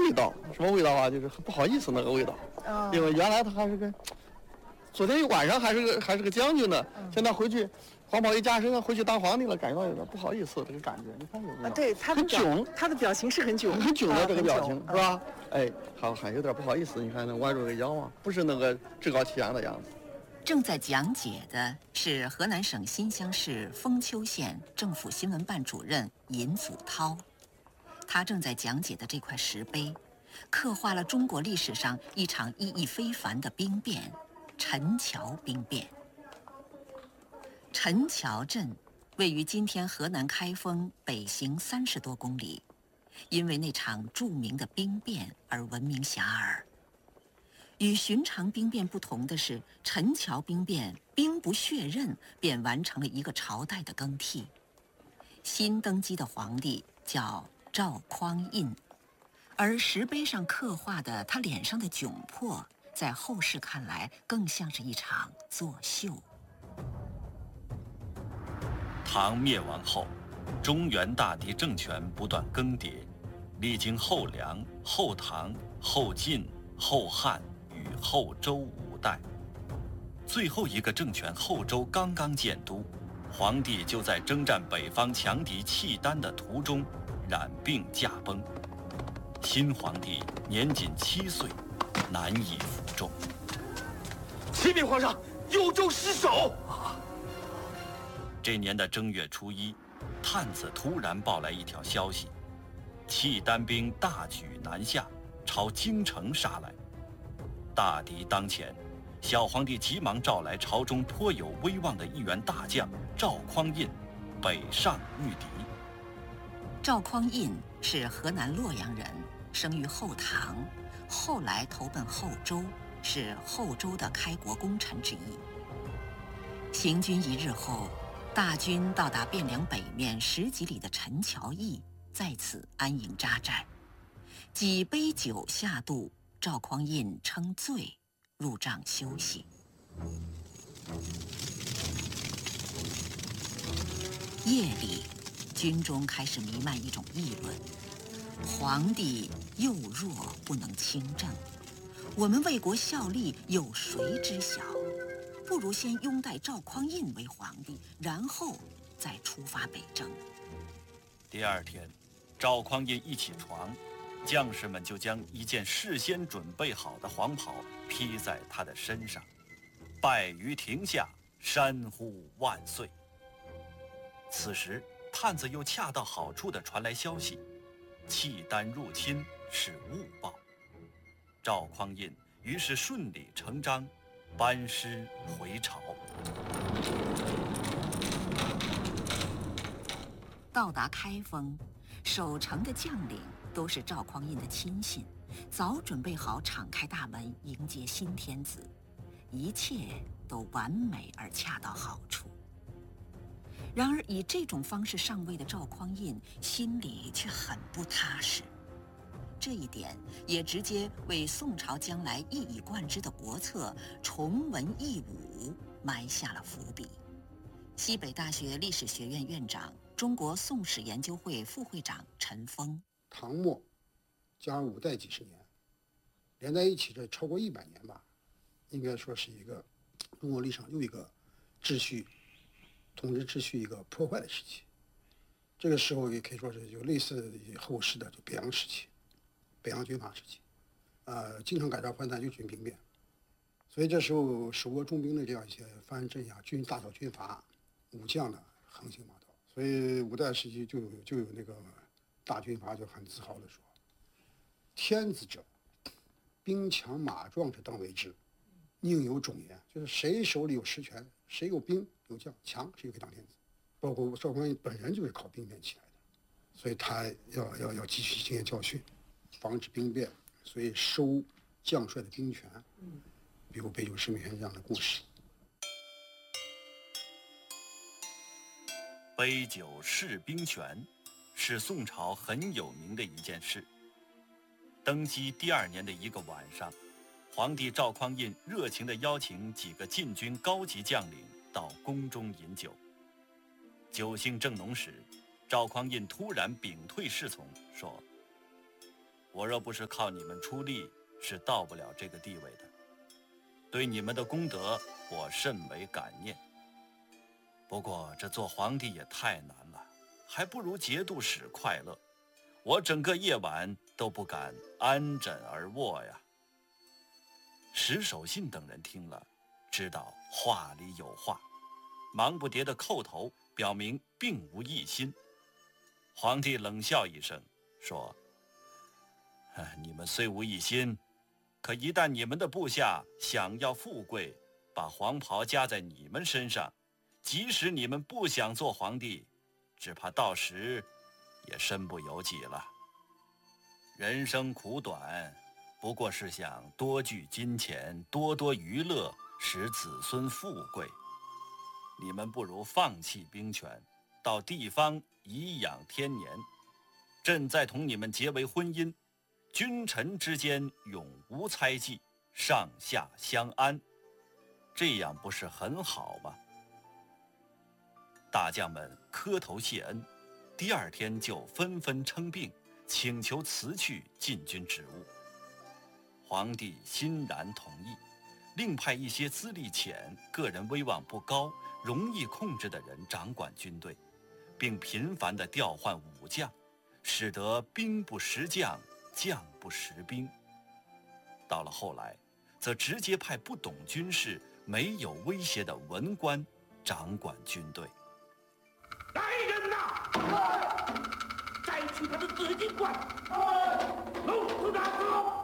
味道，什么味道啊？就是很不好意思那个味道。因为原来他还是个，昨天一晚上还是个将军呢，现在回去黄袍一加身，回去当皇帝了，感觉到有点不好意思这个感觉。你看有没有？ 对，他的囧， 他的表情是很囧， 很囧的这个表情是吧？哎，还有点不好意思。你看那弯着个腰啊，不是那个趾高气扬的样子。 正在讲解的是河南省新乡市封丘县政府新闻办主任尹祖涛，他正在讲解的这块石碑，刻画了中国历史上一场意义非凡的兵变——陈桥兵变。陈桥镇位于今天河南开封北行30多公里，因为那场著名的兵变而闻名遐迩。与寻常兵变不同的是，陈桥兵变兵不血刃便完成了一个朝代的更替。新登基的皇帝叫赵匡胤，而石碑上刻画的他脸上的窘迫，在后世看来更像是一场作秀。 唐灭亡后，中原大地政权不断更迭，历经后梁、后唐、后晋、后汉与后周5代，最后一个政权后周刚刚建都，皇帝就在征战北方强敌契丹的途中染病驾崩。新皇帝年仅7岁，难以服众。 启禀皇上，幽州失守。 这年的正月初1，探子突然报来一条消息：契丹兵大举南下，朝京城杀来。大敌当前，小皇帝急忙召来朝中颇有威望的一员大将赵匡胤，北上御敌。 赵匡胤是河南洛阳人，生于后唐，后来投奔后周，是后周的开国功臣之一。行军1日后，大军到达汴梁北面10几里的陈桥驿，在此安营扎寨。几杯酒下肚，赵匡胤称醉，入帐休息。夜里，军中开始弥漫一种议论：皇帝幼弱，不能亲政，我们为国效力，有谁知晓？不如先拥戴赵匡胤为皇帝，然后再出发北征。 第2天，赵匡胤一起床，将士们就将一件事先准备好的黄袍披在他的身上，拜于庭下，山呼万岁。此时，探子又恰到好处地传来消息，契丹入侵是误报。赵匡胤于是顺理成章，班师回朝。 到达开封，守城的将领都是赵匡胤的亲信，早准备好敞开大门迎接新天子，一切都完美而恰到好处。然而，以这种方式上位的赵匡胤心里却很不踏实，这一点也直接为宋朝将来一以贯之的国策崇文抑武埋下了伏笔。西北大学历史学院院长、中国宋史研究会副会长陈峰： 唐末加上5代几十年，连在一起这超过100年吧，应该说是一个中国历史上又一个统治秩序一个破坏的时期。这个时候也可以说是有类似后世的就北洋时期，北洋军阀时期，经常改朝换代，又军兵变，所以这时候手握重兵的这样一些藩镇呀、大小军阀、武将的横行霸道，所以5代时期就有那个大军阀就很自豪地说：“天子者，兵强马壮者当为之，宁有种焉。”就是谁手里有实权，谁有兵有将强，谁就可以当天子。包括赵匡胤本人就是靠兵变起来的，所以他要汲取经验教训，防止兵变，所以收将帅的兵权。比如北九师美权这样的故事。 杯酒释兵权是宋朝很有名的一件事。登基第2年的一个晚上，皇帝赵匡胤热情地邀请几个禁军高级将领到宫中饮酒。酒兴正浓时，赵匡胤突然屏退侍从，说：“ 我若不是靠你们出力，是到不了这个地位的。对你们的功德，我甚为感念。不过这做皇帝也太难了，还不如节度使快乐。我整个夜晚都不敢安枕而卧呀。石守信等人听了，知道话里有话，忙不迭地叩头，表明并无异心。皇帝冷笑一声，说：“你们虽无异心，可一旦你们的部下想要富贵，把黄袍加在你们身上，即使你们不想做皇帝，只怕到时也身不由己了。人生苦短，不过是想多聚金钱，多多娱乐，使子孙富贵。你们不如放弃兵权，到地方颐养天年。朕再同你们结为婚姻，君臣之间永无猜忌，上下相安，这样不是很好吗？”大将们磕头谢恩，第二天就纷纷称病，请求辞去禁军职务。皇帝欣然同意，另派一些资历浅、个人威望不高、容易控制的人掌管军队，并频繁地调换武将，使得兵不识将，将不识兵。到了后来，则直接派不懂军事、没有威胁的文官掌管军队。 来人呐！摘去他的紫金冠，弄死他！